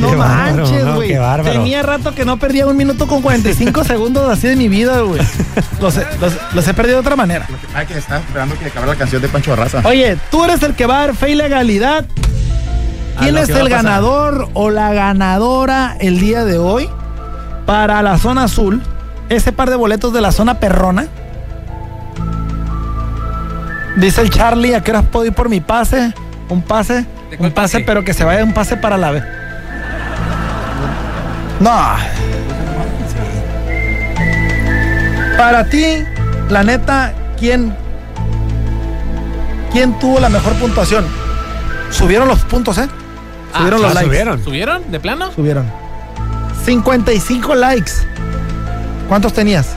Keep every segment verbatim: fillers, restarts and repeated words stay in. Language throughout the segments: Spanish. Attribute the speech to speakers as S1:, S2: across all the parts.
S1: No manches, güey.
S2: No,
S1: tenía rato que no perdía un minuto con cuarenta y cinco segundos así de mi vida, güey. Los, los, los he perdido de otra manera.
S3: Lo que pasa es que estaba esperando que acabara la canción de Pancho Barraza.
S1: Oye, tú eres el que va a dar fe y legalidad. ¿Quién es el ganador o la ganadora el día de hoy para la zona azul? Ese par de boletos de la zona perrona. Dice el Charlie, ¿a qué horas puedo ir por mi pase? Un pase, un pase, pero que se vaya un pase para la vez. No. Para ti, la neta, ¿quién, quién tuvo la mejor puntuación? Subieron los puntos, ¿eh? Subieron
S4: ah,
S1: los likes.
S4: ¿Subieron? ¿Subieron? ¿De plano?
S1: Subieron. cincuenta y cinco likes. ¿Cuántos tenías?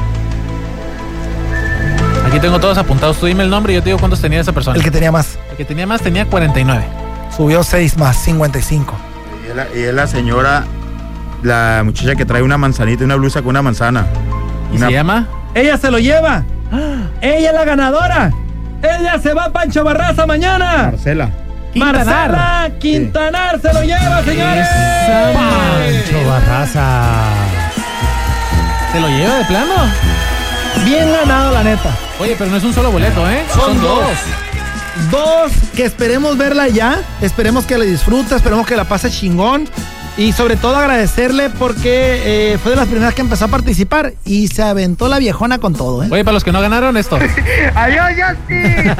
S4: Aquí tengo todos apuntados. Tú dime el nombre y yo te digo cuántos tenía esa persona.
S1: El que tenía más.
S4: El que tenía más tenía cuarenta y nueve.
S1: Subió seis más, cincuenta y cinco.
S3: Y es la, y es la señora, la muchacha que trae una manzanita, una blusa con una manzana.
S4: ¿Y
S3: una...
S4: se llama?
S1: Ella se lo lleva. Ella es la ganadora. Ella se va a Pancho Barraza mañana.
S3: Marcela.
S4: Quintanar.
S1: Marcela Quintanar sí. Se lo lleva, señores.
S4: Esa
S2: Pancho Barraza.
S4: ¿Se lo lleva de plano?
S1: Bien ganado, la neta.
S4: Oye, pero no es un solo boleto, ¿eh?
S1: Son,
S4: Son dos.
S1: Dos que esperemos verla ya. Esperemos que la disfrute, esperemos que la pase chingón. Y sobre todo agradecerle porque eh, fue de las primeras que empezó a participar y se aventó la viejona con todo, ¿eh?
S4: Oye, para los que no ganaron esto.
S1: ¡Adiós, Justin!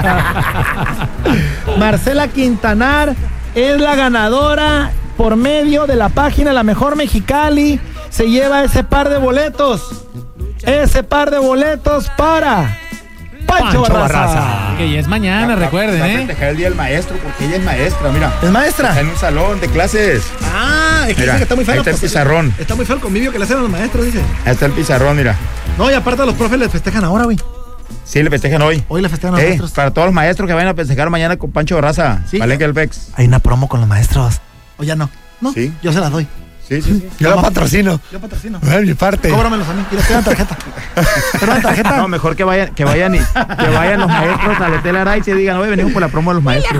S1: Marcela Quintanar es la ganadora por medio de la página La Mejor Mexicali. Se lleva ese par de boletos. Ese par de boletos para Pancho, Pancho Barraza.
S4: Barraza. Que ya es mañana, va, recuerden,
S3: va, va
S4: ¿eh?
S3: a festejar el día del maestro porque ella es maestra, mira.
S1: ¿Es maestra?
S3: Está en un salón de clases.
S1: Ah, es que,
S3: mira,
S1: dice que está muy feo.
S3: Ahí está el pizarrón.
S1: Está muy feo el convivio que le hacen a los maestros, dice.
S3: Ahí está el pizarrón, mira.
S1: No, y aparte los profes les festejan ahora, güey.
S3: Sí, le festejan hoy.
S1: Hoy le festejan a los
S3: eh,
S1: maestros.
S3: Para todos los maestros que vayan a festejar mañana con Pancho Barraza.
S1: Sí.
S3: Palenque del Pex.
S1: Hay una promo con los maestros. O ya no. No,
S3: sí.
S1: Yo se las doy.
S3: Sí, sí, sí.
S2: Yo lo patrocino.
S1: Yo patrocino.
S2: A mi parte.
S1: Cóbramelos a mí. Y les quedan tarjeta. ¿Pero tarjeta?
S3: No, mejor que vayan, que vayan y que vayan los maestros al Hotel Araiza y digan, oye, venimos por la promo de los maestros.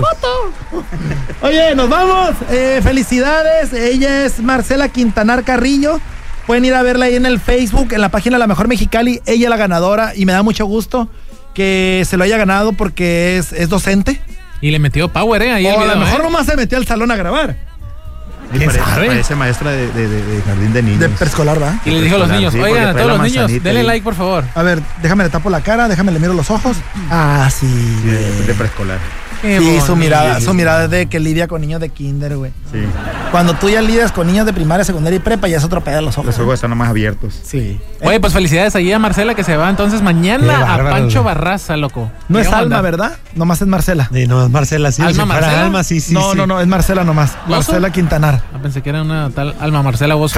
S1: Oye, nos vamos. Eh, felicidades. Ella es Marcela Quintanar Carrillo. Pueden ir a verla ahí en el Facebook, en la página La Mejor Mexicali. Ella es la ganadora y me da mucho gusto que se lo haya ganado porque es, es docente.
S4: Y le metió power, ¿eh? Ahí
S1: o
S4: el video,
S1: a lo mejor
S4: ¿eh?
S1: nomás se metió al salón a grabar.
S3: ¿Quién
S4: parece,
S3: sabe? Parece maestra de, de, de, de jardín de niños.
S1: De preescolar, ¿verdad?
S4: Y le dijo a los niños,
S3: sí,
S4: oigan, a todos los niños, denle
S3: ahí.
S4: like, por favor.
S1: A ver, déjame le tapo la cara, déjame le miro los ojos. Ah, sí.
S3: Sí, de, de preescolar.
S4: Qué
S1: Sí,
S4: bonito.
S1: su mirada, su mirada es de que lidia con niños de kinder, güey.
S3: Sí.
S1: Cuando tú ya lidias con niños de primaria, secundaria y prepa, ya es otro pedo de los ojos.
S3: Los ojos están nomás abiertos.
S1: Sí.
S4: Oye, pues felicidades ahí a Marcela que se va entonces mañana a Pancho Barraza, loco.
S1: No es
S4: Alma,
S1: Alma, ¿verdad? Nomás es Marcela.
S2: Sí, no, es Marcela, sí.
S4: ¿Alma
S2: si fuera
S4: Marcela?
S2: Alma, sí, sí.
S1: no,
S2: sí.
S1: no, no, es Marcela nomás.
S4: ¿Oso?
S1: Marcela Quintanar.
S4: Ah, pensé que era una tal Alma Marcela Bozo.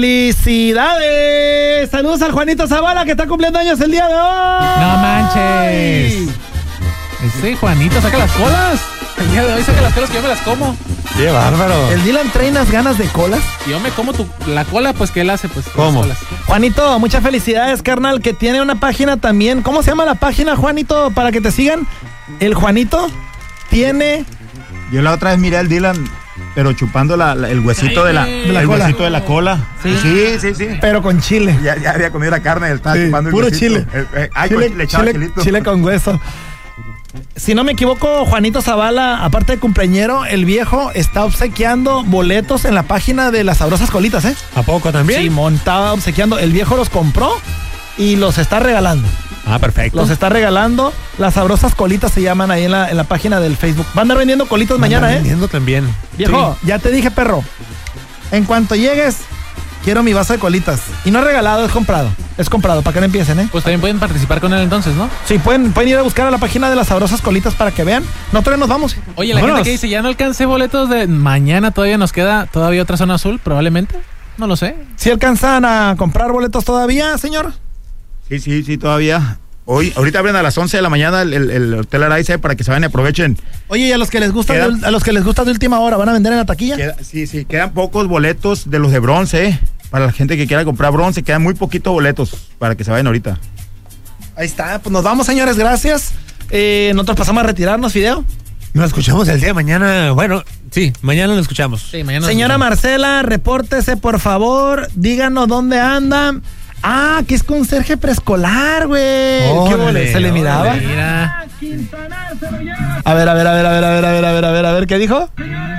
S1: ¡Felicidades! Saludos al Juanito Zavala que está cumpliendo años el día de hoy.
S4: No manches. Ese Juanito saca las colas. El día de hoy saca las colas que yo me las como.
S2: Qué bárbaro.
S1: ¿El Dylan trae unas ganas de colas?
S4: Si yo me como tu, la cola, pues que él hace, pues.
S2: ¿Cómo?
S4: las colas.
S1: Juanito, muchas felicidades, carnal, que tiene una página también. ¿Cómo se llama la página, Juanito, para que te sigan? El Juanito tiene...
S3: Yo la otra vez miré al Dylan, pero chupando la, la, el huesito de la,
S1: de la
S3: el
S1: cola.
S3: huesito de la cola.
S1: Sí.
S3: sí, sí. sí.
S1: Pero con chile.
S3: Ya, ya había comido la carne, estaba
S1: Sí,
S3: chupando el
S1: puro
S3: huesito.
S1: chile.
S3: Eh, eh, ay,
S1: Chile,
S3: pues, le echaba
S1: chile-
S3: chilito.
S1: chile con hueso. Si no me equivoco, Juanito Zavala, aparte de cumpleañero, el viejo está obsequiando boletos en la página de las Sabrosas Colitas, ¿eh?
S2: ¿A poco también?
S1: Simón estaba obsequiando. El viejo los compró y los está regalando.
S2: Ah, perfecto.
S1: Los está regalando. Las Sabrosas Colitas se llaman ahí en la, en la página del Facebook. Van a andar vendiendo colitos mañana,
S2: Andan
S1: ¿eh?
S2: vendiendo también.
S1: Viejo, ya te dije, perro. En cuanto llegues, quiero mi vaso de colitas. Y no es regalado, es comprado. Es comprado, para que no empiecen, ¿eh?
S4: Pues también pueden participar con él entonces, ¿no?
S1: Sí, pueden, pueden ir a buscar a la página de las Sabrosas Colitas para que vean. Nosotros nos vamos.
S4: Oye, la
S1: Vámonos.
S4: gente que dice, ya no alcancé boletos de mañana, todavía nos queda todavía otra zona azul, probablemente. No lo sé.
S1: ¿Si alcanzan a comprar boletos todavía, señor?
S3: Sí, sí, sí, todavía. Hoy, ahorita abren a las once de la mañana el, el, el Hotel Araiza para que se vayan y aprovechen.
S1: Oye, y a los que les gusta
S3: Queda-
S1: de, a los que les gusta de última hora, ¿van a vender en la taquilla?
S3: Queda- sí, sí, quedan pocos boletos de los de bronce, ¿eh? Para la gente que quiera comprar bronce, quedan muy poquitos boletos para que se vayan ahorita.
S1: Ahí está, pues nos vamos, señores, gracias. Eh, nosotros pasamos a retirarnos, Fideo.
S2: Nos escuchamos el día de mañana. Bueno, Sí, mañana lo escuchamos.
S4: Sí, mañana nos
S1: Señora
S4: escuchamos.
S1: Marcela, repórtese, por favor. Díganos dónde andan. Ah, que es conserje preescolar, güey. ¿Qué
S2: Órale,
S1: ole? ¿Se le miraba?
S4: Órale, mira.
S1: A ver, a ver, a ver, a ver, a ver, a ver, a ver, a ver, a ver, ¿qué dijo?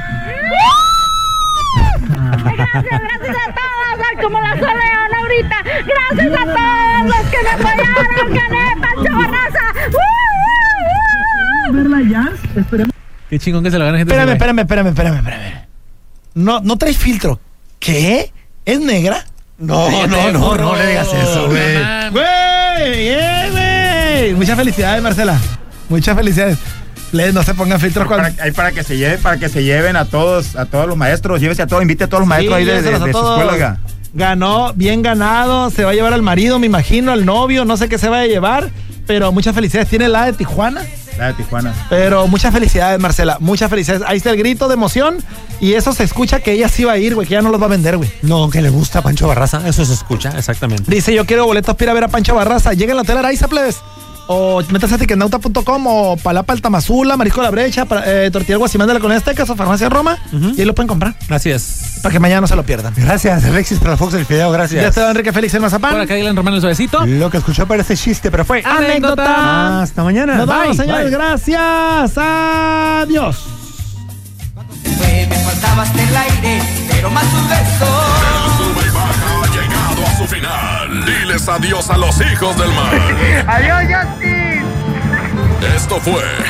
S5: Gracias, gracias a todos, ay, como la soleón ahorita. Gracias a todos los que me apoyaron. Gané, Pancho Barraza. ¡Uh, uh, uh!
S1: Verla ya, esperemos.
S4: Qué chingón que se lo gane gente.
S1: Espérame,
S4: así, güey.
S1: espérame, espérame, espérame, espérame. No, no traes filtro. ¿Qué? ¿Es negra?
S2: No, no, no, no le digas eso, güey.
S4: Man.
S1: ¡Güey! ¡Eh, güey! Muchas felicidades, Marcela. Muchas felicidades. Les, no se pongan filtros cuando...
S3: Para, ahí para que se lleven, para que se lleven a todos, a todos los maestros, llévese a todos, invite a todos los maestros
S1: Sí,
S3: ahí de, de,
S1: lléveselos a
S3: de su
S1: todos.
S3: escuela, oiga.
S1: Ganó, bien ganado. Se va a llevar al marido, me imagino, al novio. No sé qué se va a llevar, pero muchas felicidades. Tiene la de Tijuana.
S3: La de Tijuana.
S1: Pero muchas felicidades, Marcela. Muchas felicidades. Ahí está el grito de emoción. Y eso se escucha que ella sí va a ir, güey, que ella no los va a vender, güey.
S2: No, que le gusta a Pancho Barraza. Eso se escucha, exactamente.
S1: Dice, yo quiero boletos para ir a ver a Pancho Barraza. Lleguen a la hotel Araiza, plebes. O métase a tiquetnauta punto com o Palapa el Tamazula, Marisco la Brecha, pa- eh, Tortilla el Guasimán de la Colonia Azteca, o Farmacia Roma.
S2: Ujú.
S1: Y ahí lo pueden comprar.
S2: Así es.
S1: Para que mañana no se lo pierdan.
S2: Gracias, Alexis, para Fox el Fideo, gracias.
S1: Ya está Enrique Félix el Mazapán.
S4: Por acá Dylan Romano el suavecito.
S2: Lo que escuchó parece chiste, pero fue
S1: Anécdota.
S2: Hasta mañana.
S1: Nos vamos,
S2: Bye,
S1: señores.
S2: bye.
S1: Gracias. Adiós.
S6: Fue, me faltabas el aire, pero más un beso.
S7: El sube y baja ha llegado a su final. Diles adiós a los hijos del mar.
S5: Adiós, Justin.
S7: Esto fue